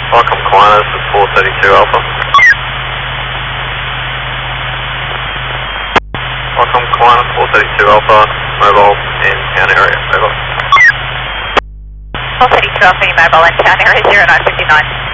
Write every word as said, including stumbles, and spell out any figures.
Welcome Kiwanis at four thirty-two Alpha. Welcome Kiwanis four thirty-two Alpha, mobile in town area, over. four thirty-two Alpha, mobile in town area, zero nine five nine.